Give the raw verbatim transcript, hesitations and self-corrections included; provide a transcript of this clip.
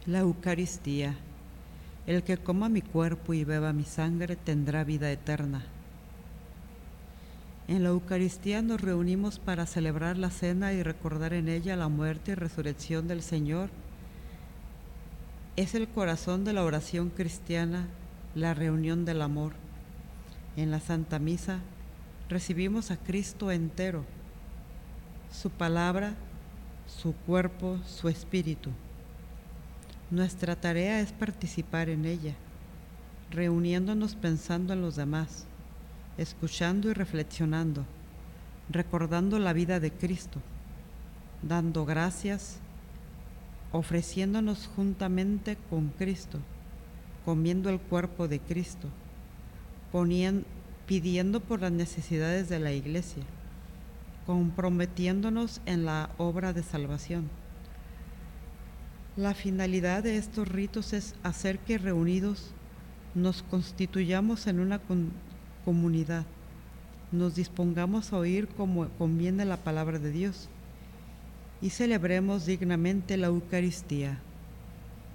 La Eucaristía. El que coma mi cuerpo y beba mi sangre tendrá vida eterna. En la Eucaristía nos reunimos para celebrar la cena y recordar en ella la muerte y resurrección del Señor. Es el corazón de la oración cristiana, la reunión del amor. En la Santa Misa recibimos a Cristo entero, su palabra, su cuerpo, su espíritu. Nuestra tarea es participar en ella, reuniéndonos pensando en los demás, escuchando y reflexionando, recordando la vida de Cristo, dando gracias, ofreciéndonos juntamente con Cristo, comiendo el cuerpo de Cristo, poniendo, pidiendo por las necesidades de la Iglesia, comprometiéndonos en la obra de salvación. La finalidad de estos ritos es hacer que reunidos nos constituyamos en una con- comunidad, nos dispongamos a oír como conviene la palabra de Dios y celebremos dignamente la Eucaristía.